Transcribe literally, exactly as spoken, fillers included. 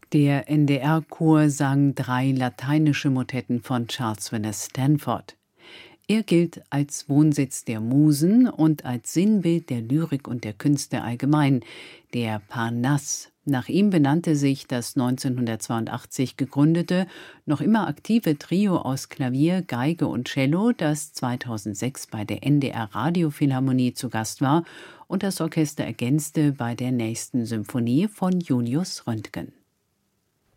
Der N D R-Chor sang drei lateinische Motetten von Charles Veness Stanford. Er gilt als Wohnsitz der Musen und als Sinnbild der Lyrik und der Künste allgemein, der Parnass. Nach ihm benannte sich das neunzehnhundertzweiundachtzig gegründete, noch immer aktive Trio aus Klavier, Geige und Cello, das zweitausendsechs bei der N D R-Radiophilharmonie zu Gast war und das Orchester ergänzte bei der nächsten Symphonie von Julius Röntgen.